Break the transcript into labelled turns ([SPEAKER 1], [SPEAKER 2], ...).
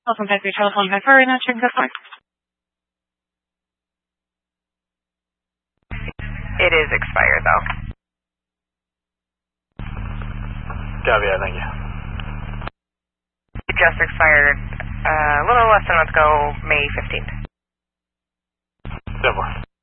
[SPEAKER 1] Welcome back to your telephone inquiry. Now check the phone.
[SPEAKER 2] It is expired, though.
[SPEAKER 3] Copy that, thank you.
[SPEAKER 2] It just expired a little less than a month ago, May 15th.
[SPEAKER 3] Simple.